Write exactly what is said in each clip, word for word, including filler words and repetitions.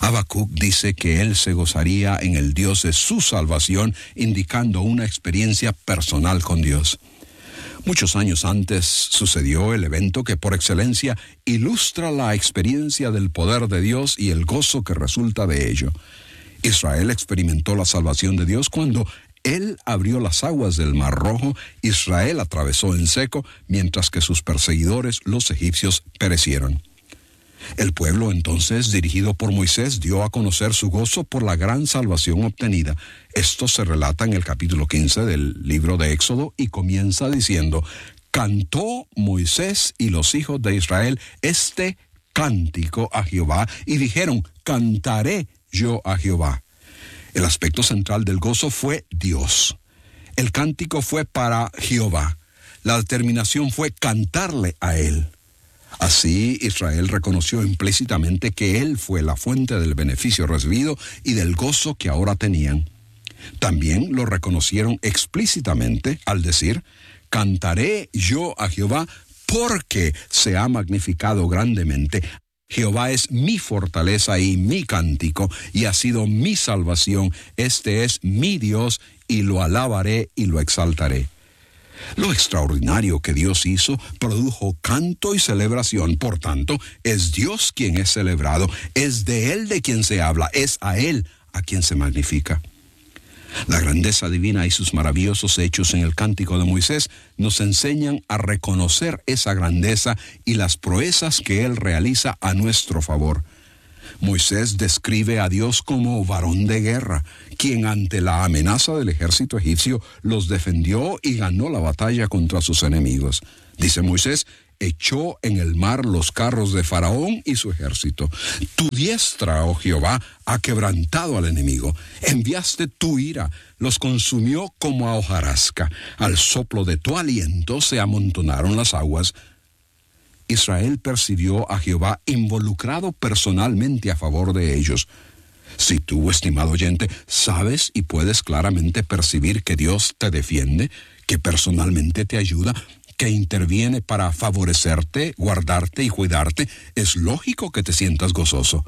Habacuc dice que él se gozaría en el Dios de su salvación, indicando una experiencia personal con Dios. Muchos años antes sucedió el evento que por excelencia ilustra la experiencia del poder de Dios y el gozo que resulta de ello. Israel experimentó la salvación de Dios cuando Él abrió las aguas del Mar Rojo. Israel atravesó en seco, mientras que sus perseguidores, los egipcios, perecieron. El pueblo entonces, dirigido por Moisés, dio a conocer su gozo por la gran salvación obtenida. Esto se relata en el capítulo quince del libro de Éxodo y comienza diciendo: cantó Moisés y los hijos de Israel este cántico a Jehová y dijeron: cantaré yo a Jehová. El aspecto central del gozo fue Dios. El cántico fue para Jehová. La determinación fue cantarle a Él. Así, Israel reconoció implícitamente que Él fue la fuente del beneficio recibido y del gozo que ahora tenían. También lo reconocieron explícitamente al decir: cantaré yo a Jehová porque se ha magnificado grandemente. Jehová es mi fortaleza y mi cántico, y ha sido mi salvación. Este es mi Dios, y lo alabaré y lo exaltaré. Lo extraordinario que Dios hizo produjo canto y celebración. Por tanto, es Dios quien es celebrado, es de Él de quien se habla, es a Él a quien se magnifica. La grandeza divina y sus maravillosos hechos en el cántico de Moisés nos enseñan a reconocer esa grandeza y las proezas que Él realiza a nuestro favor. Moisés describe a Dios como varón de guerra, quien ante la amenaza del ejército egipcio los defendió y ganó la batalla contra sus enemigos. Dice Moisés: echó en el mar los carros de Faraón y su ejército. Tu diestra, oh Jehová, ha quebrantado al enemigo. Enviaste tu ira, los consumió como a hojarasca. Al soplo de tu aliento se amontonaron las aguas. Israel percibió a Jehová involucrado personalmente a favor de ellos. Si tú, estimado oyente, sabes y puedes claramente percibir que Dios te defiende, que personalmente te ayuda, que interviene para favorecerte, guardarte y cuidarte, es lógico que te sientas gozoso.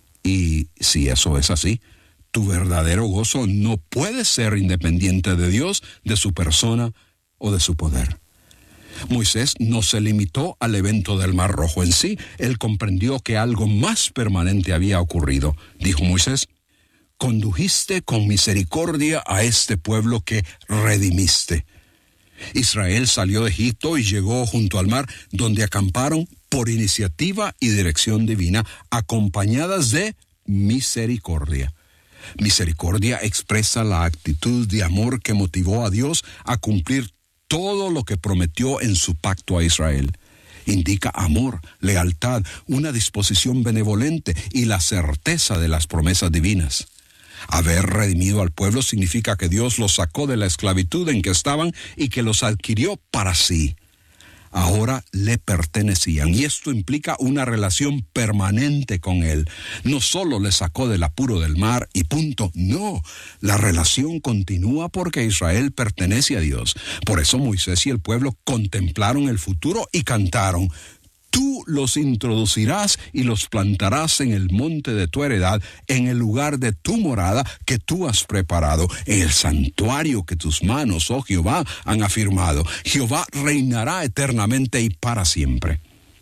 Y si eso es así, tu verdadero gozo no puede ser independiente de Dios, de su persona o de su poder. Moisés no se limitó al evento del Mar Rojo en sí. Él comprendió que algo más permanente había ocurrido. Dijo Moisés: condujiste con misericordia a este pueblo que redimiste. Israel salió de Egipto y llegó junto al mar, donde acamparon por iniciativa y dirección divina, acompañadas de misericordia. Misericordia expresa la actitud de amor que motivó a Dios a cumplir todo lo que prometió en su pacto a Israel. Indica amor, lealtad, una disposición benevolente y la certeza de las promesas divinas. Haber redimido al pueblo significa que Dios los sacó de la esclavitud en que estaban y que los adquirió para sí. Ahora le pertenecían, y esto implica una relación permanente con Él. No solo le sacó del apuro del mar y punto, no, la relación continúa porque Israel pertenece a Dios. Por eso Moisés y el pueblo contemplaron el futuro y cantaron: tú los introducirás y los plantarás en el monte de tu heredad, en el lugar de tu morada que tú has preparado, en el santuario que tus manos, oh Jehová, han afirmado. Jehová reinará eternamente y para siempre.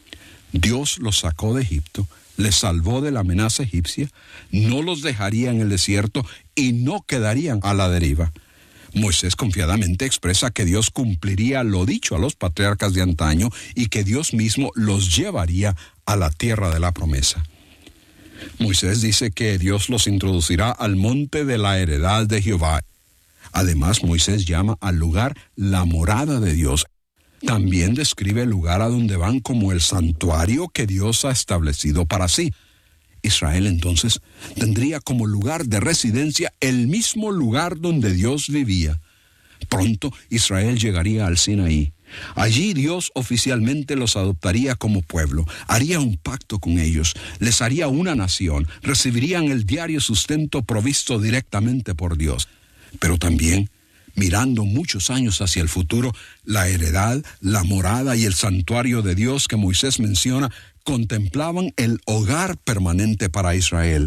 Dios los sacó de Egipto, les salvó de la amenaza egipcia, no los dejaría en el desierto y no quedarían a la deriva. Moisés confiadamente expresa que Dios cumpliría lo dicho a los patriarcas de antaño y que Dios mismo los llevaría a la tierra de la promesa. Moisés dice que Dios los introducirá al monte de la heredad de Jehová. Además, Moisés llama al lugar la morada de Dios. También describe el lugar a donde van como el santuario que Dios ha establecido para sí. Israel entonces tendría como lugar de residencia el mismo lugar donde Dios vivía. Pronto Israel llegaría al Sinaí. Allí Dios oficialmente los adoptaría como pueblo, haría un pacto con ellos, les haría una nación, recibirían el diario sustento provisto directamente por Dios. Pero también, mirando muchos años hacia el futuro, la heredad, la morada y el santuario de Dios que Moisés menciona contemplaban el hogar permanente para Israel,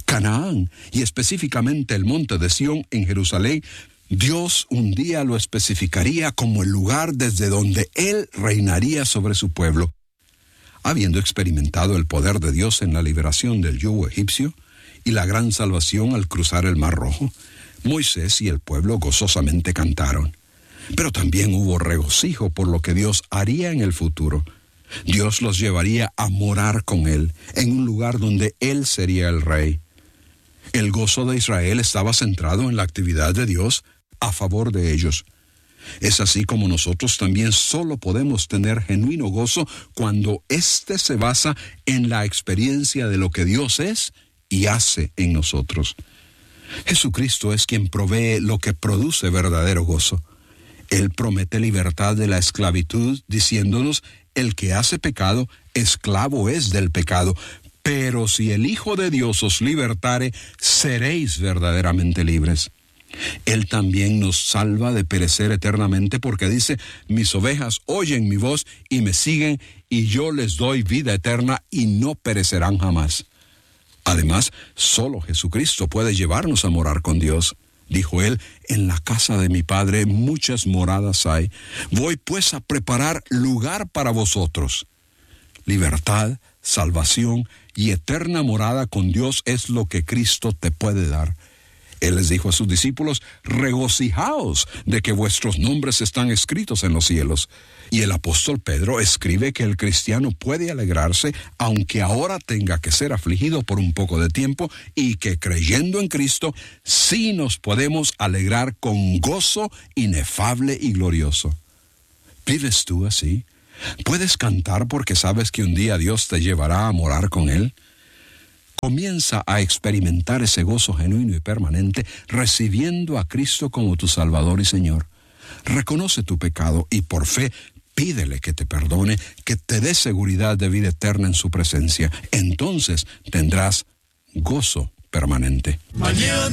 Canaán, y específicamente el monte de Sión en Jerusalén, Dios un día lo especificaría como el lugar desde donde Él reinaría sobre su pueblo. Habiendo experimentado el poder de Dios en la liberación del yugo egipcio y la gran salvación al cruzar el Mar Rojo, Moisés y el pueblo gozosamente cantaron. Pero también hubo regocijo por lo que Dios haría en el futuro. Dios los llevaría a morar con Él, en un lugar donde Él sería el rey. El gozo de Israel estaba centrado en la actividad de Dios a favor de ellos. Es así como nosotros también solo podemos tener genuino gozo cuando éste se basa en la experiencia de lo que Dios es y hace en nosotros. Jesucristo es quien provee lo que produce verdadero gozo. Él promete libertad de la esclavitud, diciéndonos: el que hace pecado, esclavo es del pecado. Pero si el Hijo de Dios os libertare, seréis verdaderamente libres. Él también nos salva de perecer eternamente, porque dice: mis ovejas oyen mi voz y me siguen, y yo les doy vida eterna y no perecerán jamás. Además, solo Jesucristo puede llevarnos a morar con Dios. Dijo Él: en la casa de mi Padre muchas moradas hay. Voy pues a preparar lugar para vosotros. Libertad, salvación y eterna morada con Dios es lo que Cristo te puede dar. Él les dijo a sus discípulos: regocijaos de que vuestros nombres están escritos en los cielos. Y el apóstol Pedro escribe que el cristiano puede alegrarse aunque ahora tenga que ser afligido por un poco de tiempo, y que creyendo en Cristo sí nos podemos alegrar con gozo inefable y glorioso. ¿Vives tú así? ¿Puedes cantar porque sabes que un día Dios te llevará a morar con Él? Comienza a experimentar ese gozo genuino y permanente recibiendo a Cristo como tu Salvador y Señor. Reconoce tu pecado y por fe pídele que te perdone, que te dé seguridad de vida eterna en su presencia. Entonces tendrás gozo permanente. Mañana